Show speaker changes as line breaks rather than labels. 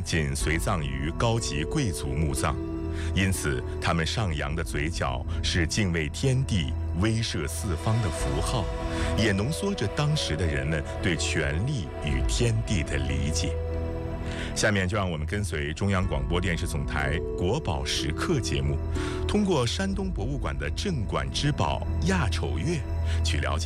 仅随葬于高级贵族墓葬，因此他们上扬的嘴角是敬畏天地、威慑四方的符号，也浓缩着当时的人们对权力与天地的理解。下面就让我们跟随中央广播电视总台国宝时刻节目，通过山东博物馆的镇馆之宝亚丑月，去了解